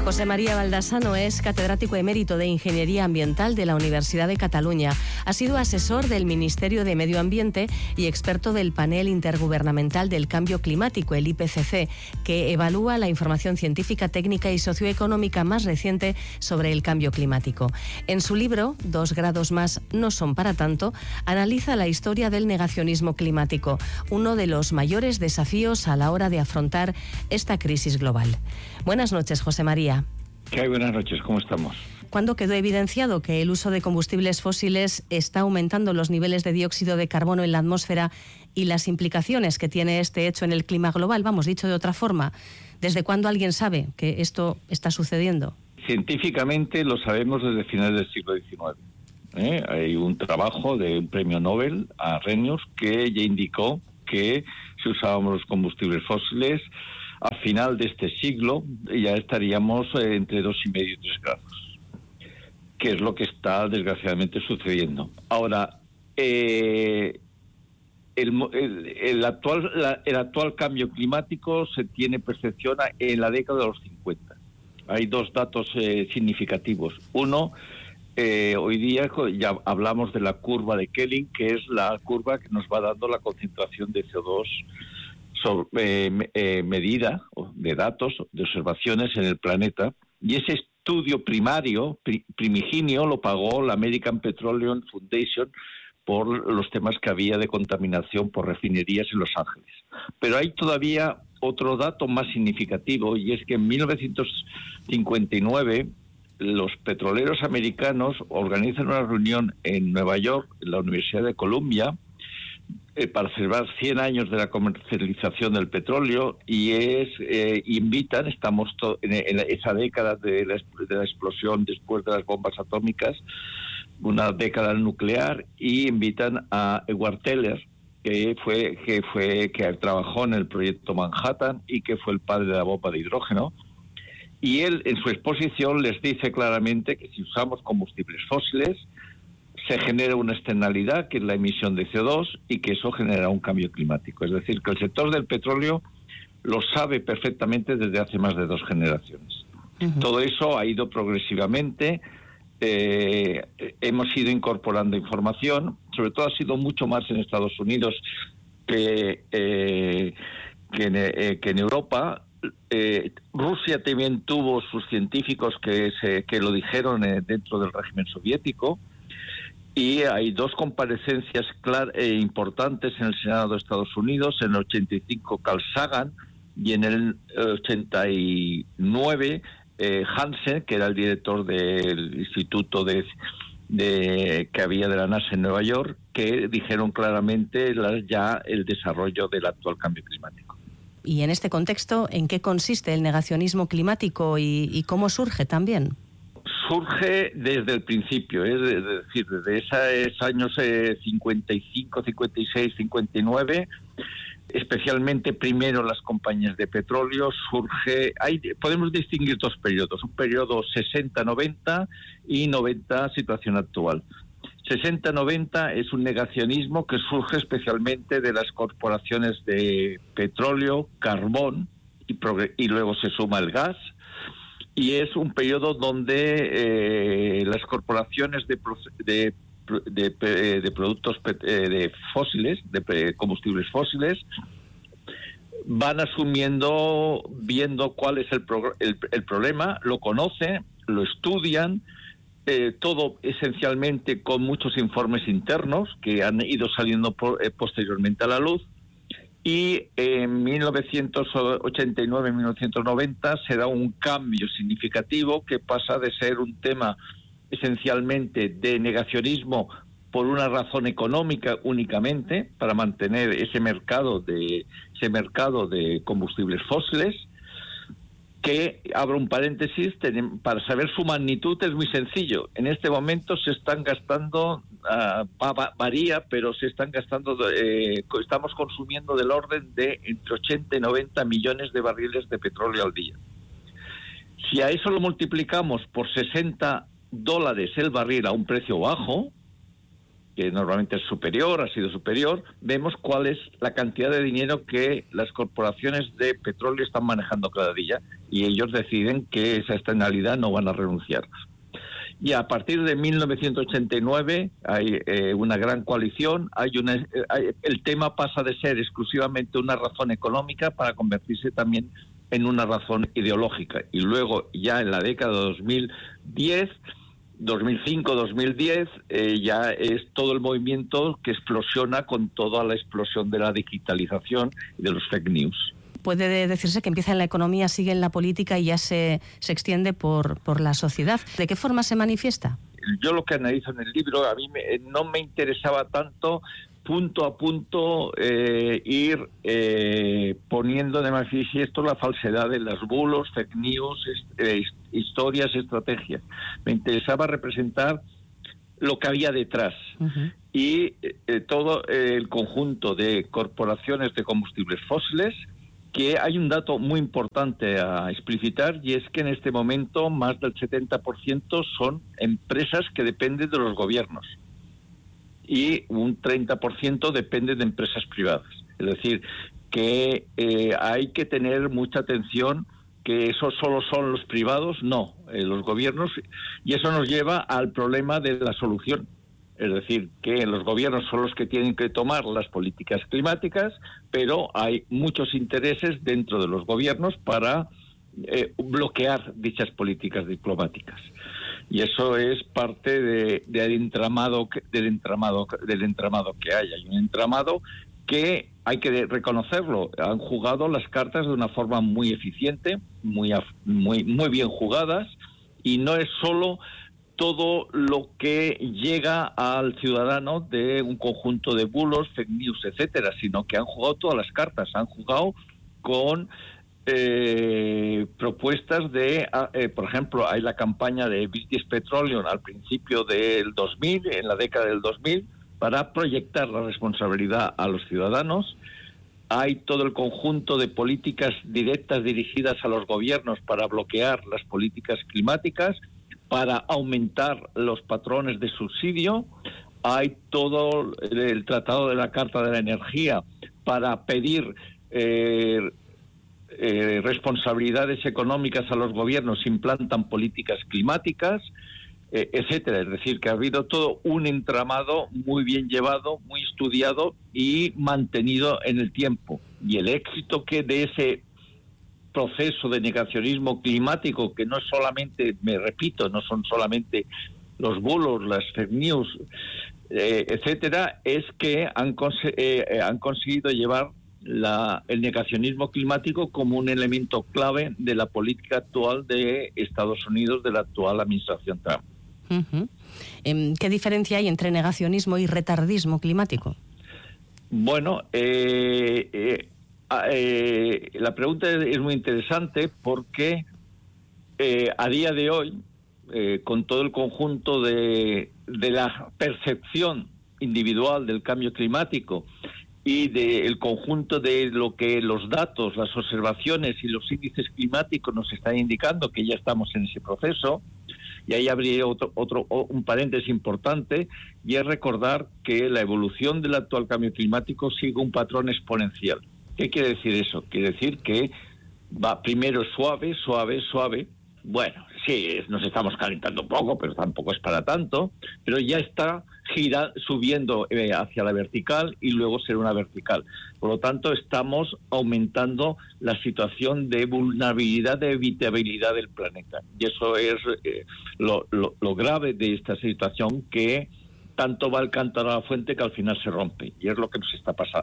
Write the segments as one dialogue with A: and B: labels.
A: José María Baldassano es catedrático emérito de Ingeniería Ambiental de la Universidad de Cataluña. Ha sido asesor del Ministerio de Medio Ambiente y experto del Panel Intergubernamental del Cambio Climático, el IPCC, que evalúa la información científica, técnica y socioeconómica más reciente sobre el cambio climático. En su libro, 2 grados más no son para tanto, analiza la historia del negacionismo climático, uno de los mayores desafíos a la hora de afrontar esta crisis global. Buenas noches, José María.
B: ¿Qué hay? Buenas noches, ¿cómo estamos?
A: ¿Cuándo quedó evidenciado que el uso de combustibles fósiles está aumentando los niveles de dióxido de carbono en la atmósfera y las implicaciones que tiene este hecho en el clima global? Vamos, dicho de otra forma, ¿desde cuándo alguien sabe que esto está sucediendo?
B: Científicamente lo sabemos desde finales del siglo XIX. Hay un trabajo de un premio Nobel, a Arrhenius, que ya indicó que si usábamos los combustibles fósiles, a final de este siglo ya estaríamos entre 2,5 y 3 grados, que es lo que está desgraciadamente sucediendo. Ahora, el actual cambio climático se tiene percepción en la década de los 50. Hay 2 datos significativos. Uno, hoy día ya hablamos de la curva de Kelvin, que es la curva que nos va dando la concentración de CO2 medida de datos, de observaciones en el planeta, y ese estudio primigenio lo pagó la American Petroleum Foundation por los temas que había de contaminación por refinerías en Los Ángeles. Pero hay todavía otro dato más significativo, y es que en 1959 los petroleros americanos organizan una reunión en Nueva York, en la Universidad de Columbia, para celebrar 100 años de la comercialización del petróleo, y invitan, estamos en esa década de la explosión después de las bombas atómicas, una década nuclear, y invitan a Edward Teller, que trabajó en el proyecto Manhattan y que fue el padre de la bomba de hidrógeno, y él en su exposición les dice claramente que si usamos combustibles fósiles se genera una externalidad, que es la emisión de CO2, y que eso genera un cambio climático. Es decir, que el sector del petróleo lo sabe perfectamente desde hace más de 2 generaciones. Uh-huh. Todo eso ha ido progresivamente, hemos ido incorporando información, sobre todo ha sido mucho más en Estados Unidos que en Europa. Rusia también tuvo sus científicos que lo dijeron dentro del régimen soviético. Y hay 2 comparecencias importantes en el Senado de Estados Unidos, en el 85 Carl Sagan y en el 89 Hansen, que era el director del instituto que había de la NASA en Nueva York, que dijeron claramente ya el desarrollo del actual cambio climático.
A: Y en este contexto, ¿en qué consiste el negacionismo climático y cómo surge también?
B: Surge desde el principio, es decir, desde esos años 55, 56, 59, especialmente primero las compañías de petróleo, podemos distinguir 2 periodos, un periodo 60-90 y 90 situación actual. 60-90 es un negacionismo que surge especialmente de las corporaciones de petróleo, carbón, y luego se suma el gas. Y es un periodo donde las corporaciones de productos de fósiles, de combustibles fósiles, van asumiendo, viendo cuál es el problema, lo conocen, lo estudian, todo esencialmente con muchos informes internos que han ido saliendo posteriormente a la luz. Y en 1989-1990 se da un cambio significativo que pasa de ser un tema esencialmente de negacionismo por una razón económica únicamente, para mantener ese mercado de combustibles fósiles, que, abro un paréntesis, para saber su magnitud es muy sencillo. En este momento se están gastando, varía, pero se están gastando, estamos consumiendo del orden de entre 80 y 90 millones de barriles de petróleo al día. Si a eso lo multiplicamos por $60 el barril a un precio bajo, que normalmente es superior, ha sido superior, vemos cuál es la cantidad de dinero que las corporaciones de petróleo están manejando cada día, y ellos deciden que esa externalidad no van a renunciar. Y a partir de 1989 hay una gran coalición, el tema pasa de ser exclusivamente una razón económica para convertirse también en una razón ideológica. Y luego, ya en la década de 2010, 2005-2010, ya es todo el movimiento que explosiona con toda la explosión de la digitalización y de los fake news.
A: Puede decirse que empieza en la economía, sigue en la política y ya se extiende por la sociedad. ¿De qué forma se manifiesta?
B: Yo lo que analizo en el libro, a mí no me interesaba tanto punto a punto ir poniendo de manifiesto la falsedad de los bulos, fake news, historias, estrategias. Me interesaba representar lo que había detrás. Uh-huh. Y todo el conjunto de corporaciones de combustibles fósiles, que hay un dato muy importante a explicitar, y es que en este momento más del 70% son empresas que dependen de los gobiernos y un 30% depende de empresas privadas. Es decir, que hay que tener mucha atención, que eso solo son los privados, no, los gobiernos, y eso nos lleva al problema de la solución. Es decir, que los gobiernos son los que tienen que tomar las políticas climáticas, pero hay muchos intereses dentro de los gobiernos para bloquear dichas políticas diplomáticas. Y eso es parte del entramado que hay. Hay un entramado que hay que reconocerlo. Han jugado las cartas de una forma muy eficiente, muy bien jugadas, y no es solo todo lo que llega al ciudadano de un conjunto de bulos, fake news, etcétera, sino que han jugado todas las cartas. Han jugado con propuestas de, por ejemplo, hay la campaña de British Petroleum al principio del 2000, en la década del 2000, para proyectar la responsabilidad a los ciudadanos. Hay todo el conjunto de políticas directas dirigidas a los gobiernos para bloquear las políticas climáticas, para aumentar los patrones de subsidio. Hay todo el Tratado de la Carta de la Energía para pedir responsabilidades económicas a los gobiernos si implantan políticas climáticas, etcétera. Es decir, que ha habido todo un entramado muy bien llevado, muy estudiado y mantenido en el tiempo. Y el éxito que de ese proceso de negacionismo climático, que no es solamente, me repito, no son solamente los bulos, las fake news, etcétera, es que han conseguido llevar el negacionismo climático como un elemento clave de la política actual de Estados Unidos, de la actual administración Trump.
A: Uh-huh. ¿Qué diferencia hay entre negacionismo y retardismo climático?
B: Bueno, la pregunta es muy interesante porque a día de hoy, con todo el conjunto de la percepción individual del cambio climático y del conjunto de lo que los datos, las observaciones y los índices climáticos nos están indicando, que ya estamos en ese proceso, y ahí habría un paréntesis importante, y es recordar que la evolución del actual cambio climático sigue un patrón exponencial. ¿Qué quiere decir eso? Quiere decir que va primero suave. Bueno, sí, nos estamos calentando un poco, pero tampoco es para tanto, pero ya está subiendo hacia la vertical y luego será una vertical. Por lo tanto, estamos aumentando la situación de vulnerabilidad, de evitabilidad del planeta. Y eso es lo grave de esta situación, que tanto va el cántaro a la fuente que al final se rompe, y es lo que nos está pasando,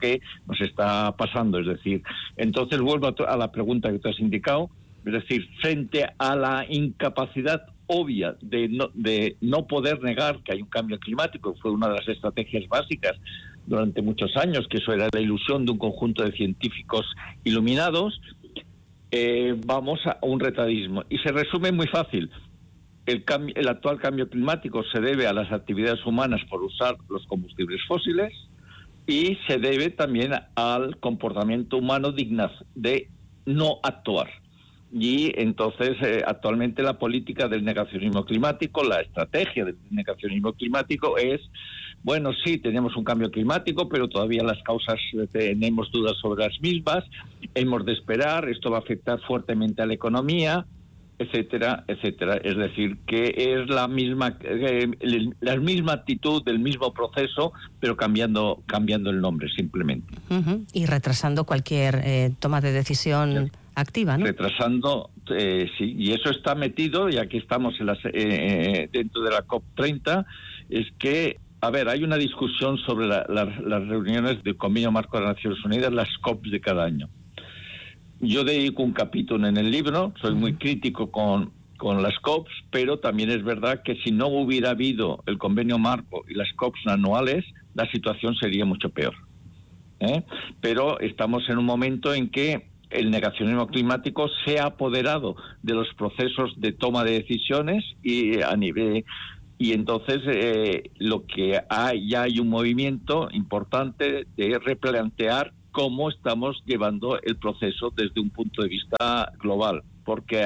B: Es decir, entonces vuelvo a la pregunta que tú has indicado, es decir, frente a la incapacidad obvia de no poder negar que hay un cambio climático, fue una de las estrategias básicas durante muchos años, que eso era la ilusión de un conjunto de científicos iluminados, vamos a un retardismo. Y se resume muy fácil. El actual cambio climático se debe a las actividades humanas por usar los combustibles fósiles, y se debe también al comportamiento humano de no actuar. Y entonces actualmente la política del negacionismo climático, la estrategia del negacionismo climático es, bueno, sí, tenemos un cambio climático, pero todavía las causas tenemos dudas sobre las mismas, hemos de esperar, esto va a afectar fuertemente a la economía, etcétera, etcétera. Es decir, que es la misma actitud del mismo proceso, pero cambiando el nombre simplemente.
A: Y retrasando cualquier toma de decisión activa, ¿no?
B: Retrasando, sí, y eso está metido, y aquí estamos dentro de la COP30, es que, a ver, hay una discusión sobre las reuniones del Convenio Marco de las Naciones Unidas, las COPs de cada año. Yo dedico un capítulo en el libro, soy muy crítico con las COPs, pero también es verdad que si no hubiera habido el convenio marco y las COPs anuales, la situación sería mucho peor. Pero estamos en un momento en que el negacionismo climático se ha apoderado de los procesos de toma de decisiones y entonces lo que ya hay un movimiento importante de replantear cómo estamos llevando el proceso desde un punto de vista global, porque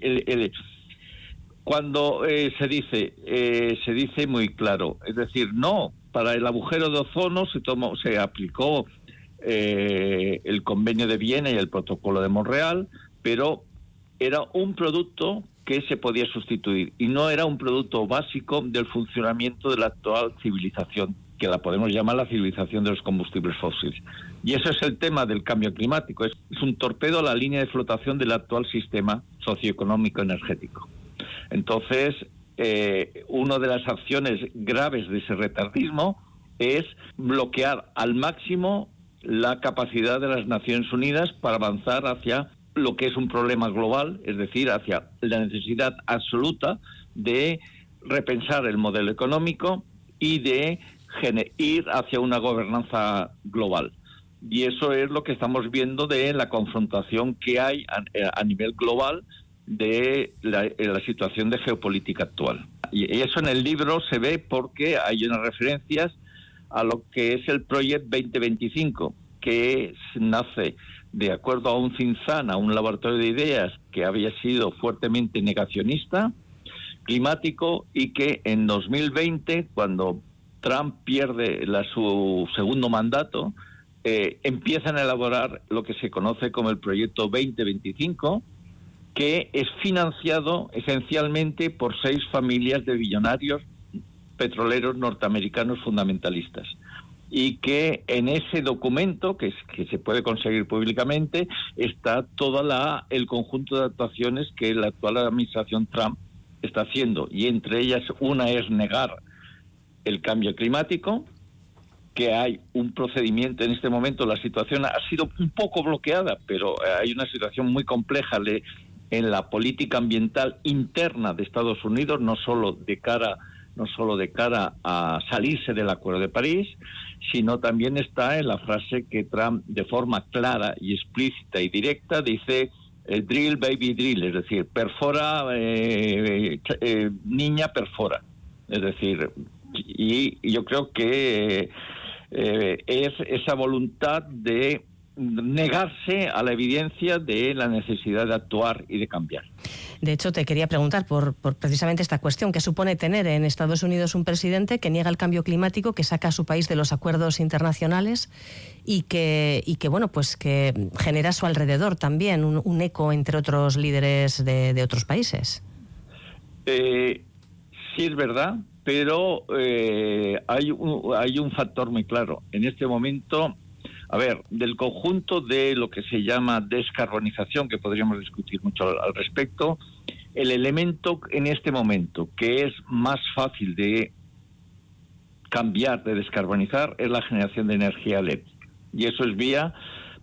B: cuando se dice muy claro, es decir, no, para el agujero de ozono se aplicó el Convenio de Viena y el Protocolo de Montreal, pero era un producto que se podía sustituir y no era un producto básico del funcionamiento de la actual civilización, que la podemos llamar la civilización de los combustibles fósiles. Y eso es el tema del cambio climático, es un torpedo a la línea de flotación del actual sistema socioeconómico energético. Entonces, una de las acciones graves de ese retardismo es bloquear al máximo la capacidad de las Naciones Unidas para avanzar hacia lo que es un problema global, es decir, hacia la necesidad absoluta de repensar el modelo económico y de ir hacia una gobernanza global. Y eso es lo que estamos viendo de la confrontación que hay a nivel global de la situación de geopolítica actual. Y eso en el libro se ve porque hay unas referencias a lo que es el Project 2025, que nace de acuerdo a un think tank, a un laboratorio de ideas que había sido fuertemente negacionista, climático, y que en 2020, cuando Trump pierde su segundo mandato, empiezan a elaborar lo que se conoce como el Proyecto 2025, que es financiado esencialmente por 6 familias de billonarios petroleros norteamericanos fundamentalistas, y que en ese documento, que se puede conseguir públicamente, está el conjunto de actuaciones que la actual administración Trump está haciendo, y entre ellas una es negar el cambio climático, que hay un procedimiento en este momento. La situación ha sido un poco bloqueada, pero hay una situación muy compleja en la política ambiental interna de Estados Unidos, no solo de cara a salirse del Acuerdo de París, sino también está en la frase que Trump, de forma clara y explícita y directa, dice drill baby drill, es decir, perfora, niña perfora. Es decir, y yo creo que es esa voluntad de negarse a la evidencia de la necesidad de actuar y de cambiar.
A: De hecho, te quería preguntar por precisamente esta cuestión. ¿Qué supone tener en Estados Unidos un presidente que niega el cambio climático, que saca a su país de los acuerdos internacionales y que bueno, pues que genera a su alrededor también un eco entre otros líderes de otros países?
B: Sí, es verdad, pero hay un factor muy claro. En este momento, a ver, del conjunto de lo que se llama descarbonización, que podríamos discutir mucho al respecto, el elemento en este momento que es más fácil de cambiar, de descarbonizar, es la generación de energía eléctrica. Y eso es vía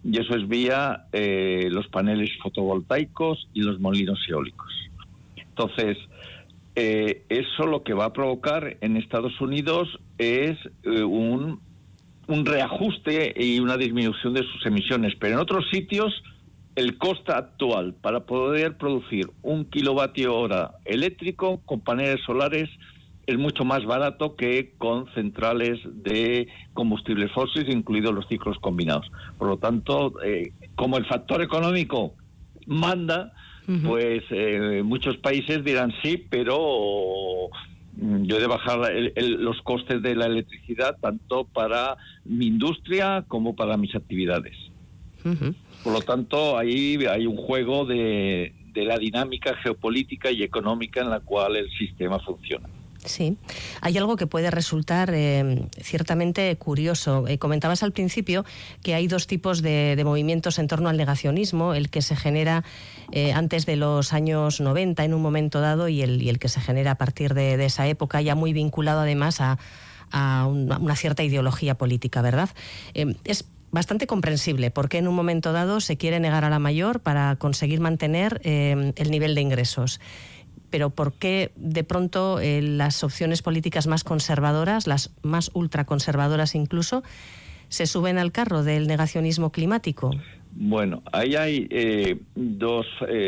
B: los paneles fotovoltaicos y los molinos eólicos. Entonces, eso lo que va a provocar en Estados Unidos es un reajuste y una disminución de sus emisiones, pero en otros sitios el coste actual para poder producir 1 kilovatio hora eléctrico con paneles solares es mucho más barato que con centrales de combustibles fósiles, incluidos los ciclos combinados. Por lo tanto, como el factor económico manda, pues muchos países dirán sí, pero yo he de bajar los costes de la electricidad tanto para mi industria como para mis actividades. Por lo tanto, ahí hay un juego de la dinámica geopolítica y económica en la cual el sistema funciona.
A: Sí, hay algo que puede resultar ciertamente curioso. Comentabas al principio que hay dos tipos de movimientos en torno al negacionismo, el que se genera antes de los años 90 en un momento dado y el que se genera a partir de esa época, ya muy vinculado además a una cierta ideología política, ¿verdad? Es bastante comprensible porque en un momento dado se quiere negar a la mayor para conseguir mantener el nivel de ingresos. Pero ¿por qué de pronto las opciones políticas más conservadoras, las más ultraconservadoras incluso, se suben al carro del negacionismo climático?
B: Bueno, ahí hay dos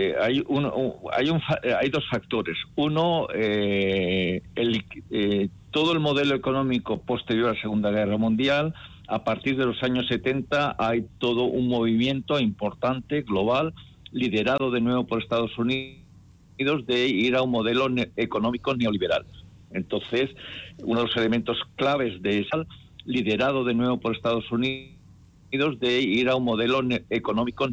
B: factores. Uno, todo el modelo económico posterior a la Segunda Guerra Mundial. A partir de los años 70 hay todo un movimiento importante, global, liderado de nuevo por Estados Unidos, de ir a un modelo económico neoliberal. Entonces, uno de los elementos claves de ese liderado de nuevo por Estados Unidos de ir a un modelo económico